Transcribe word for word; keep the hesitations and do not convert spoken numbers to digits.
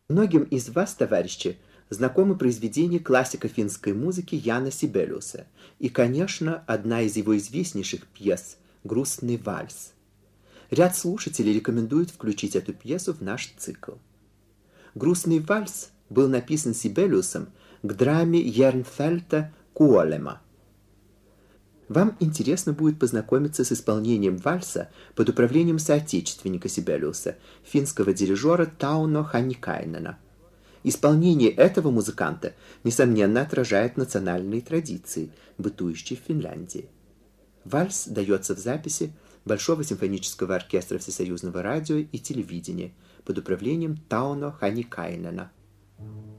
Многим из вас, товарищи, знакомы произведения классика финской музыки Яна Сибелиуса и, конечно, одна из его известнейших пьес «Грустный вальс». Ряд слушателей рекомендует включить эту пьесу в наш цикл. «Грустный вальс» был написан Сибелиусом к драме Ернфельта Куолема. Вам интересно будет познакомиться с исполнением вальса под управлением соотечественника Сибелиуса, финского дирижера Тауно Ханникайнена. Исполнение этого музыканта, несомненно, отражает национальные традиции, бытующие в Финляндии. Вальс дается в записи Большого симфонического оркестра Всесоюзного радио и телевидения под управлением Тауно Ханникайнена.